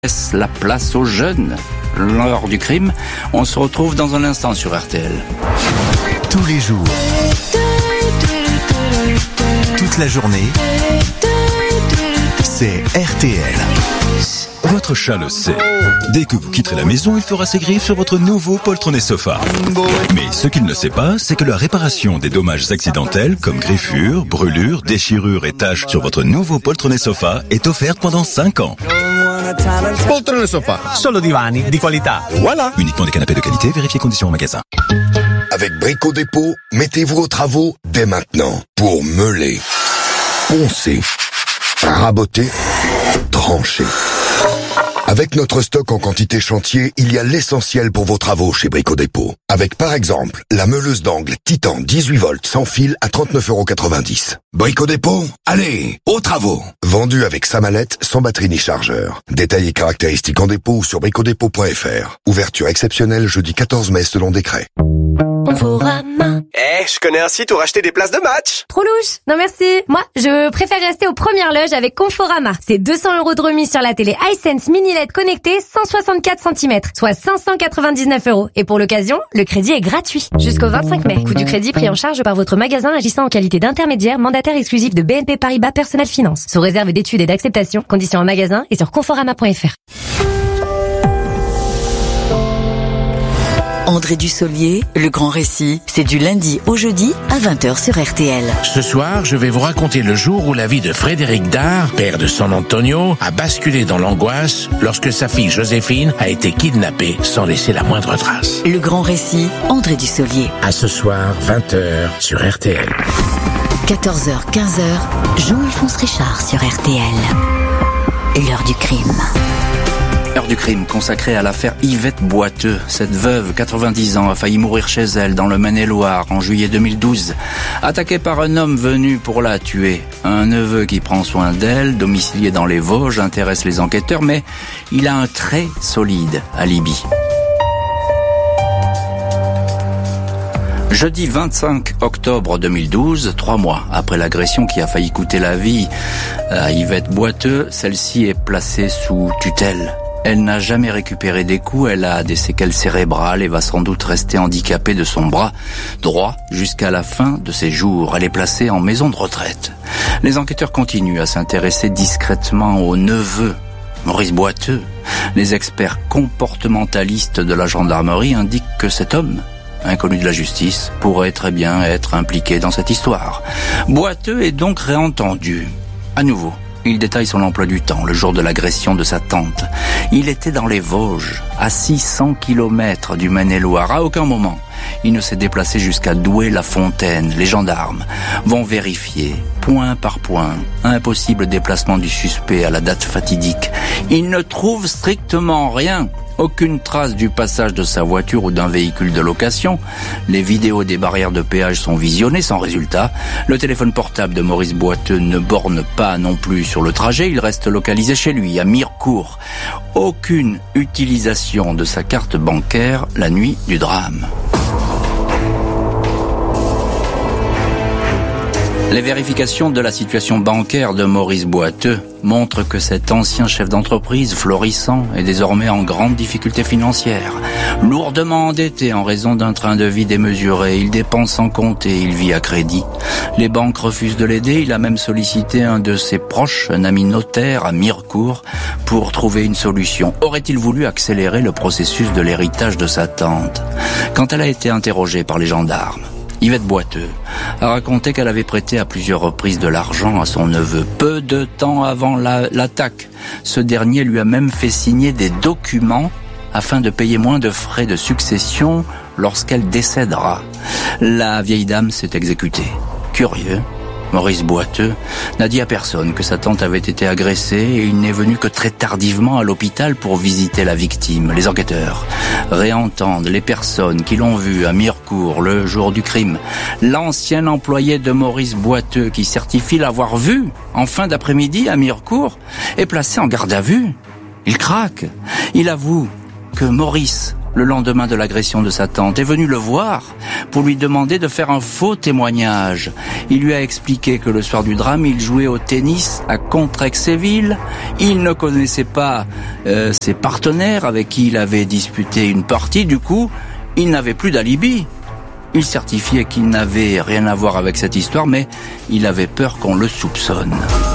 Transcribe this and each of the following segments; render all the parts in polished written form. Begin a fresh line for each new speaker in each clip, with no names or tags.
laisse la place aux jeunes. L'heure du crime, on se retrouve dans un instant sur RTL.
Tous les jours, toute la journée, c'est RTL. Votre chat le sait. Dès que vous quitterez la maison, il fera ses griffes sur votre nouveau poltronné sofa. Mais ce qu'il ne sait pas, c'est que la réparation des dommages accidentels, comme griffures, brûlures, déchirures et taches sur votre nouveau poltronné sofa est offerte pendant 5 ans.
Poltrone sofa.
Solo divani di qualità.
Voilà.
Uniquement des canapés de qualité, vérifiez conditions au magasin.
Avec Brico Dépôt, mettez-vous aux travaux dès maintenant pour meuler, poncer, raboter, trancher. Avec notre stock en quantité chantier, il y a l'essentiel pour vos travaux chez Brico Dépôt. Avec par exemple la meuleuse d'angle Titan 18 volts sans fil à 39,90 €. Brico Dépôt, allez, aux travaux. Vendu avec sa mallette, sans batterie ni chargeur. Détails et caractéristiques en dépôt ou sur bricodépôt.fr. Ouverture exceptionnelle jeudi 14 mai selon décret.
Conforama.
Je connais un site où racheter des places de match.
Trop louche. Non merci. Moi, je préfère rester aux premières loges avec Conforama. C'est 200 € de remise sur la télé iSense Mini LED connectée 164 cm, soit 599 €. Et pour l'occasion, le crédit est gratuit. Jusqu'au 25 mai. Coût du crédit pris en charge par votre magasin agissant en qualité d'intermédiaire mandataire exclusif de BNP Paribas Personnel Finance. Sous réserve d'études et d'acceptation. Conditions en magasin et sur conforama.fr.
André Dussolier, le grand récit, c'est du lundi au jeudi à 20h sur RTL.
Ce soir, je vais vous raconter le jour où la vie de Frédéric Dard, père de San Antonio, a basculé dans l'angoisse lorsque sa fille Joséphine a été kidnappée sans laisser la moindre trace.
Le grand récit, André Dussolier.
À ce soir, 20h sur RTL.
14h, 15h, Jean-Alphonse Richard sur RTL. L'heure du crime.
Heure du crime consacrée à l'affaire Yvette Boiteux. Cette veuve, 90 ans, a failli mourir chez elle dans le Maine-et-Loire en juillet 2012. Attaquée par un homme venu pour la tuer. Un neveu qui prend soin d'elle, domicilié dans les Vosges, intéresse les enquêteurs, mais il a un très solide alibi. Jeudi 25 octobre 2012, 3 mois après l'agression qui a failli coûter la vie à Yvette Boiteux, celle-ci est placée sous tutelle. Elle n'a jamais récupéré des coups, elle a des séquelles cérébrales et va sans doute rester handicapée de son bras droit jusqu'à la fin de ses jours. Elle est placée en maison de retraite. Les enquêteurs continuent à s'intéresser discrètement au neveu, Maurice Boiteux. Les experts comportementalistes de la gendarmerie indiquent que cet homme, inconnu de la justice, pourrait très bien être impliqué dans cette histoire. Boiteux est donc réentendu. À nouveau, il détaille son emploi du temps, le jour de l'agression de sa tante. Il était dans les Vosges, à 600 km du Maine-et-Loire. À aucun moment, il ne s'est déplacé jusqu'à Douai-la-Fontaine. Les gendarmes vont vérifier, point par point, un possible déplacement du suspect à la date fatidique. Ils ne trouvent strictement rien. Aucune trace du passage de sa voiture ou d'un véhicule de location. Les vidéos des barrières de péage sont visionnées sans résultat. Le téléphone portable de Maurice Boiteux ne borne pas non plus sur le trajet. Il reste localisé chez lui, à Mirecourt. Aucune utilisation de sa carte bancaire la nuit du drame. Les vérifications de la situation bancaire de Maurice Boiteux montrent que cet ancien chef d'entreprise florissant est désormais en grande difficulté financière. Lourdement endetté en raison d'un train de vie démesuré, il dépense sans compter, il vit à crédit. Les banques refusent de l'aider, il a même sollicité un de ses proches, un ami notaire à Mirecourt, pour trouver une solution. Aurait-il voulu accélérer le processus de l'héritage de sa tante? Quand elle a été interrogée par les gendarmes, Yvette Boiteux a raconté qu'elle avait prêté à plusieurs reprises de l'argent à son neveu. Peu de temps avant l'attaque, ce dernier lui a même fait signer des documents afin de payer moins de frais de succession lorsqu'elle décédera. La vieille dame s'est exécutée. Curieux, Maurice Boiteux n'a dit à personne que sa tante avait été agressée et il n'est venu que très tardivement à l'hôpital pour visiter la victime. Les enquêteurs réentendent les personnes qui l'ont vu à Mirecourt le jour du crime. L'ancien employé de Maurice Boiteux qui certifie l'avoir vu en fin d'après-midi à Mirecourt est placé en garde à vue. Il craque. Il avoue que Maurice le lendemain de l'agression de sa tante, est venu le voir pour lui demander de faire un faux témoignage. Il lui a expliqué que le soir du drame, il jouait au tennis à Contrexéville. Il ne connaissait pas ses partenaires avec qui il avait disputé une partie. Du coup, il n'avait plus d'alibi. Il certifiait qu'il n'avait rien à voir avec cette histoire, mais il avait peur qu'on le soupçonne.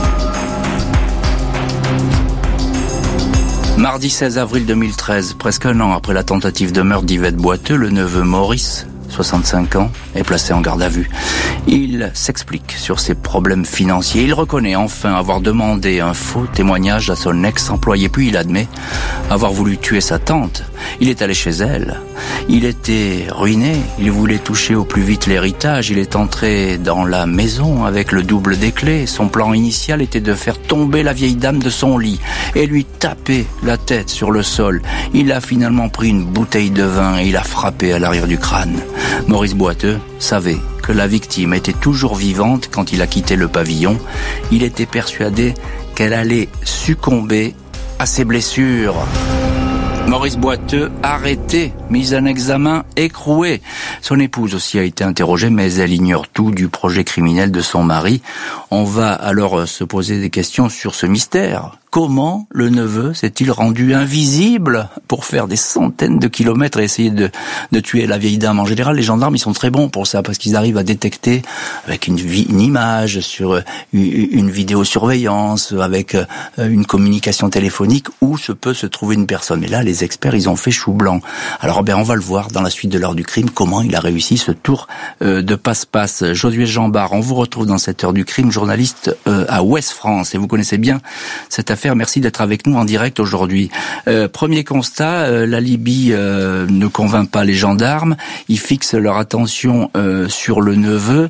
Mardi 16 avril 2013, presque un an après la tentative de meurtre d'Yvette Boiteux, le neveu Maurice, 65 ans, est placé en garde à vue. Il s'explique sur ses problèmes financiers. Il reconnaît enfin avoir demandé un faux témoignage à son ex-employé, puis il admet avoir voulu tuer sa tante. Il est allé chez elle. Il était ruiné. Il voulait toucher au plus vite l'héritage. Il est entré dans la maison avec le double des clés. Son plan initial était de faire tomber la vieille dame de son lit et lui taper la tête sur le sol. Il a finalement pris une bouteille de vin et il a frappé à l'arrière du crâne. Maurice Boiteux savait que la victime était toujours vivante quand il a quitté le pavillon. Il était persuadé qu'elle allait succomber à ses blessures. Maurice Boiteux, arrêté, mis en examen, écroué. Son épouse aussi a été interrogée, mais elle ignore tout du projet criminel de son mari. On va alors se poser des questions sur ce mystère. Comment le neveu s'est-il rendu invisible pour faire des centaines de kilomètres et essayer de tuer la vieille dame? En général, les gendarmes, ils sont très bons pour ça, parce qu'ils arrivent à détecter avec une image sur une vidéosurveillance, avec une communication téléphonique, où peut se trouver une personne. Mais là, les experts, ils ont fait chou blanc. Alors, on va le voir dans la suite de l'heure du crime, comment il a réussi ce tour de passe-passe. Josué Jambard, on vous retrouve dans cette heure du crime, journaliste à Ouest France, et vous connaissez bien cette affaire. Merci d'être avec nous en direct aujourd'hui. Premier constat, la Libye ne convainc pas les gendarmes. Ils fixent leur attention sur le neveu.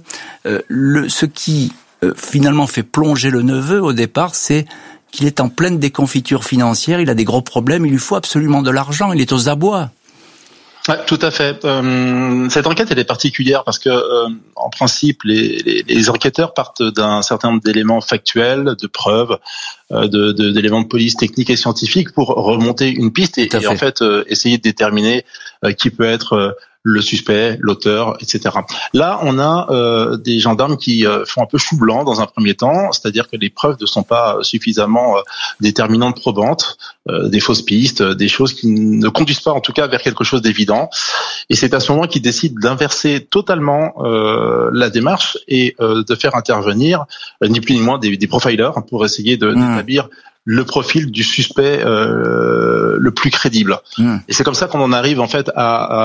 Ce qui finalement fait plonger le neveu au départ, c'est qu'il est en pleine déconfiture financière. Il a des gros problèmes. Il lui faut absolument de l'argent. Il est aux abois.
Ouais, tout à fait. Cette enquête, elle est particulière parce que, en principe, les enquêteurs partent d'un certain nombre d'éléments factuels, de preuves, d'éléments de police techniques et scientifiques pour remonter une piste et en fait essayer de déterminer qui peut être le suspect, l'auteur, etc. Là, on a des gendarmes qui font un peu chou blanc dans un premier temps, c'est-à-dire que les preuves ne sont pas suffisamment déterminantes, probantes, des fausses pistes, des choses qui ne conduisent pas en tout cas vers quelque chose d'évident. Et c'est à ce moment qu'ils décident d'inverser totalement la démarche et de faire intervenir ni plus ni moins des profilers pour essayer d'établir le profil du suspect le plus crédible. Et c'est comme ça qu'on en arrive en fait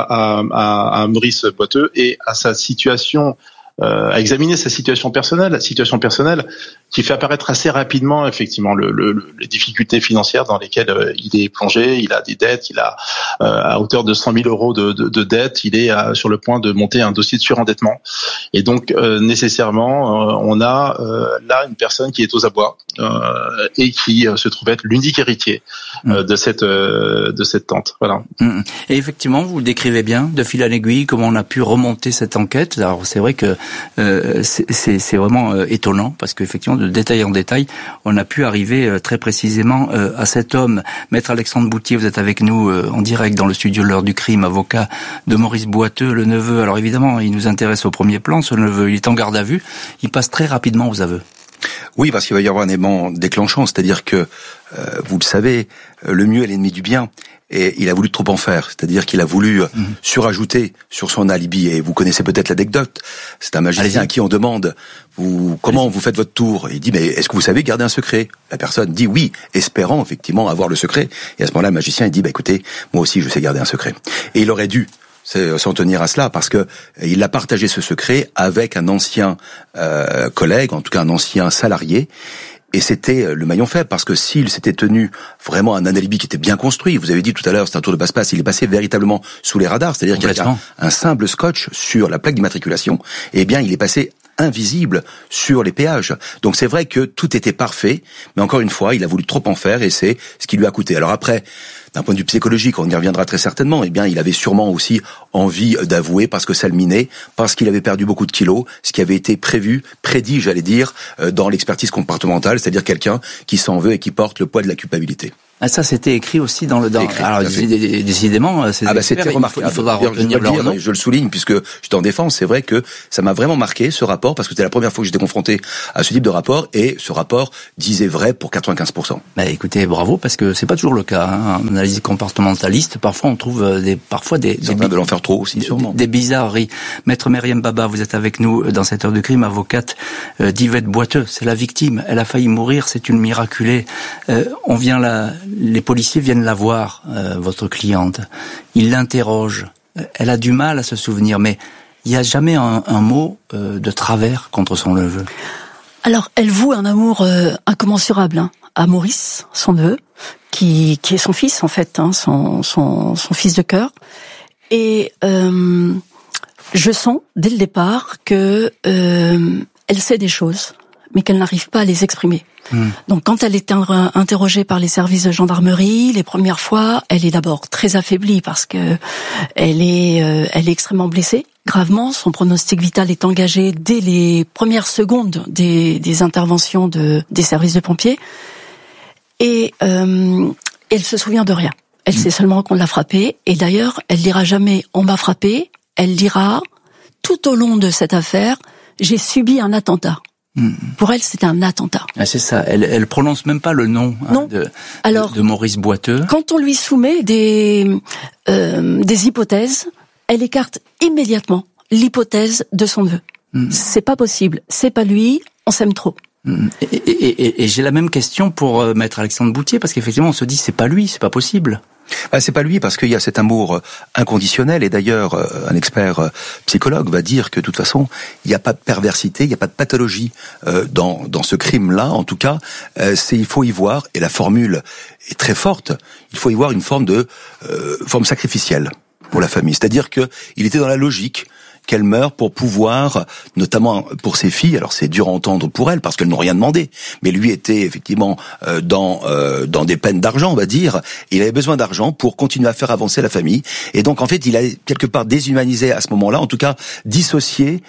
à Maurice Boiteux et à sa situation, à examiner sa situation personnelle qui fait apparaître assez rapidement effectivement les difficultés financières dans lesquelles il est plongé. Il a des dettes, il a à hauteur de 100 000 euros de dettes, il est sur le point de monter un dossier de surendettement. Et donc nécessairement, on a là une personne qui est aux abois et qui se trouve être l'unique héritier de cette tante. Voilà.
Et effectivement, vous le décrivez bien, de fil en aiguille, comment on a pu remonter cette enquête. Alors c'est vrai que c'est vraiment étonnant parce qu'effectivement, de détail en détail, on a pu arriver très précisément à cet homme. Maître Alexandre Boutier, vous êtes avec nous en direct dans le studio de l'heure du crime, avocat de Maurice Boiteux, le neveu. Alors évidemment, il nous intéresse au premier plan, ce neveu. Il est en garde à vue. Il passe très rapidement aux aveux.
Oui, parce qu'il va y avoir un élément déclenchant, c'est-à-dire que, vous le savez, le mieux est l'ennemi du bien. Et il a voulu trop en faire, c'est-à-dire qu'il a voulu surajouter sur son alibi. Et vous connaissez peut-être l'anecdote. C'est un magicien à qui on demande comment vous faites votre tour. Et il dit mais est-ce que vous savez garder un secret? La personne dit oui, espérant effectivement avoir le secret. Et à ce moment-là, le magicien il dit écoutez, moi aussi je sais garder un secret. Et il aurait dû s'en tenir à cela parce que il a partagé ce secret avec un ancien collègue, en tout cas un ancien salarié. Et c'était le maillon faible, parce que s'il s'était tenu vraiment un alibi qui était bien construit, vous avez dit tout à l'heure, c'est un tour de passe-passe, il est passé véritablement sous les radars, c'est-à-dire qu'il y a un simple scotch sur la plaque d'immatriculation, et bien il est passé invisible sur les péages. Donc c'est vrai que tout était parfait, mais encore une fois, il a voulu trop en faire, et c'est ce qui lui a coûté. Alors après, d'un point de vue psychologique, on y reviendra très certainement, eh bien, il avait sûrement aussi envie d'avouer parce que ça le minait, parce qu'il avait perdu beaucoup de kilos, ce qui avait été prédit, j'allais dire, dans l'expertise comportementale, c'est-à-dire quelqu'un qui s'en veut et qui porte le poids de la culpabilité.
Ah, ça, c'était écrit aussi dans le... Alors, décidément,
c'était remarquable.
Il faudra retenir leur nom.
Je le souligne, puisque je t'en défends, c'est vrai que ça m'a vraiment marqué, ce rapport, parce que c'était la première fois que j'étais confronté à ce type de rapport, et ce rapport disait vrai pour 95%.
Bah, écoutez, bravo, parce que c'est pas toujours le cas, hein. En analyse comportementaliste, parfois on trouve des
de l'en faire trop aussi, sûrement.
Des bizarreries. Maître Myriam Baba, vous êtes avec nous dans cette heure de crime, avocate d'Yvette Boiteux. C'est la victime. Elle a failli mourir, c'est une miraculée. Les policiers viennent la voir, votre cliente. Ils l'interrogent. Elle a du mal à se souvenir, mais il n'y a jamais un mot de travers contre son neveu.
Alors, elle voue un amour incommensurable à Maurice, son neveu, qui est son fils en fait, son fils de cœur. Et je sens dès le départ que elle sait des choses, mais qu'elle n'arrive pas à les exprimer. Donc quand elle est interrogée par les services de gendarmerie, les premières fois, elle est d'abord très affaiblie parce que elle est extrêmement blessée, gravement. Son pronostic vital est engagé dès les premières secondes des interventions des services de pompiers. Et elle se souvient de rien. Elle sait seulement qu'on l'a frappée. Et d'ailleurs, elle dira jamais « on m'a frappée ». Elle dira tout au long de cette affaire « j'ai subi un attentat ». Pour elle, c'est un attentat.
Ah, c'est ça. Elle prononce même pas le nom de Maurice Boiteux.
Quand on lui soumet des hypothèses, elle écarte immédiatement l'hypothèse de son neveu. C'est pas possible. C'est pas lui. On s'aime trop.
Et j'ai la même question pour Maître Alexandre Boutier, parce qu'effectivement, on se dit c'est pas lui, c'est pas possible.
C'est pas lui parce qu'il y a cet amour inconditionnel, et d'ailleurs un expert psychologue va dire que de toute façon il n'y a pas de perversité, il n'y a pas de pathologie dans ce crime-là. En tout cas, il faut y voir, et la formule est très forte, il faut y voir une forme sacrificielle pour la famille. C'est-à-dire que il était dans la logique qu'elle meure pour pouvoir, notamment pour ses filles, alors c'est dur à entendre pour elles parce qu'elles n'ont rien demandé, mais lui était effectivement dans des peines d'argent, on va dire, et il avait besoin d'argent pour continuer à faire avancer la famille, et donc en fait il a quelque part déshumanisé à ce moment-là, en tout cas dissocié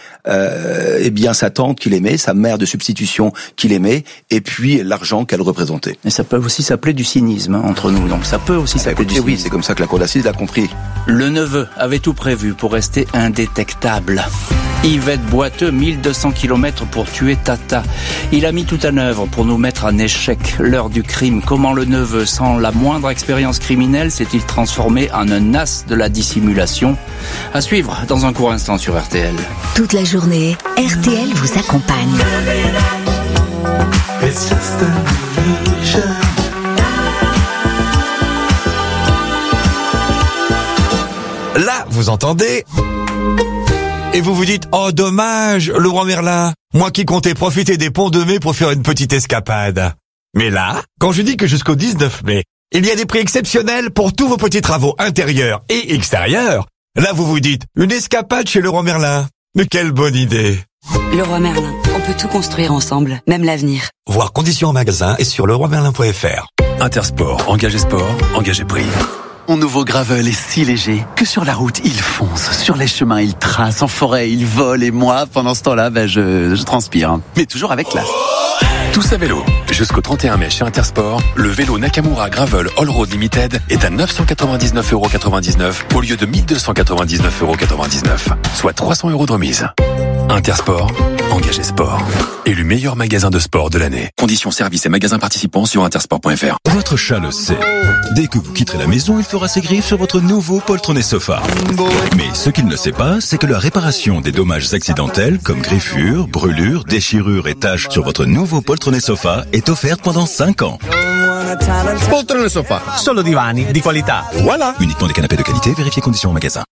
sa tante qu'il aimait, sa mère de substitution qu'il aimait, et puis l'argent qu'elle représentait.
Et ça peut aussi s'appeler du cynisme entre nous, donc ça peut aussi s'appeler du cynisme.
Oui, c'est comme ça que la cour d'assises l'a compris.
Le neveu avait tout prévu pour rester indétectable. Yvette Boiteux, 1200 km pour tuer Tata. Il a mis tout en œuvre pour nous mettre en échec. L'heure du crime. Comment le neveu, sans la moindre expérience criminelle, s'est-il transformé en un as de la dissimulation? À suivre dans un court instant sur RTL.
Toute la journée, RTL vous accompagne.
Là, vous entendez? Et vous vous dites, oh dommage, Laurent Merlin, moi qui comptais profiter des ponts de mai pour faire une petite escapade. Mais là, quand je dis que jusqu'au 19 mai, il y a des prix exceptionnels pour tous vos petits travaux intérieurs et extérieurs, là vous vous dites, une escapade chez Laurent Merlin. Mais quelle bonne idée!
Leroy Merlin, on peut tout construire ensemble, même l'avenir.
Voir conditions en magasin et sur leroymerlin.fr.
Intersport, engagez sport, engagez prix. Mon nouveau Gravel est si léger que sur la route, il fonce. Sur les chemins, il trace. En forêt, il vole. Et moi, pendant ce temps-là, je transpire. Mais toujours avec classe.
Tous à vélo. Jusqu'au 31 mai chez Intersport, le vélo Nakamura Gravel All Road Limited est à 999,99€ au lieu de 1299,99€. Soit 300€ de remise. Intersport, engagez sport. Élu meilleur magasin de sport de l'année. Conditions services et magasins participants sur intersport.fr.
Votre chat le sait. Dès que vous quitterez la maison, il fera ses griffes sur votre nouveau poltronnet sofa. Mais ce qu'il ne sait pas, c'est que la réparation des dommages accidentels comme griffures, brûlures, déchirures et taches sur votre nouveau poltronnet sofa est offerte pendant 5 ans.
Poltronnet sofa.
Solo divani di qualità.
Voilà.
Uniquement des canapés de qualité, vérifiez conditions en magasin.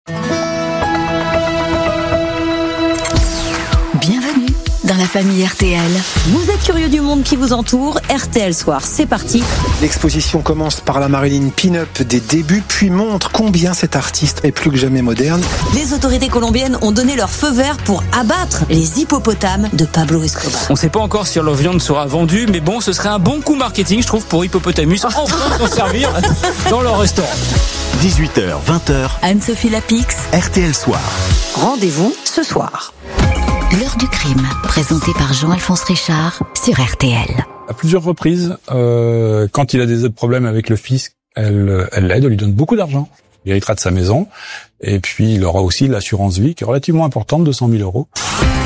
Bienvenue dans la famille RTL.
Vous êtes curieux du monde qui vous entoure, RTL Soir, c'est parti.
L'exposition commence par la Marilyn Pin-Up des débuts, puis montre combien cet artiste est plus que jamais moderne.
Les autorités colombiennes ont donné leur feu vert pour abattre les hippopotames de Pablo Escobar.
On ne sait pas encore si leur viande sera vendue, mais bon, ce serait un bon coup marketing, je trouve, pour Hippopotamus, enfin s'en servir dans leur restaurant.
18h, 20h.
Anne-Sophie Lapix.
RTL Soir.
Rendez-vous ce soir.
L'heure du crime, présentée par Jean-Alphonse Richard sur RTL.
À plusieurs reprises, quand il a des problèmes avec le fisc, elle l'aide, elle lui donne beaucoup d'argent. Il héritera de sa maison. Et puis, il aura aussi l'assurance vie qui est relativement importante, 200 000 €.